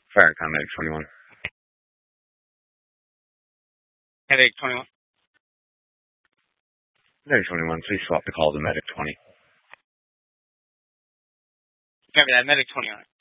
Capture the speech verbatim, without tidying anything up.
Farrakhan, Medic twenty-one. Medic twenty-one. Medic twenty-one, please swap the call to Medic twenty. Copy that, Medic twenty-one.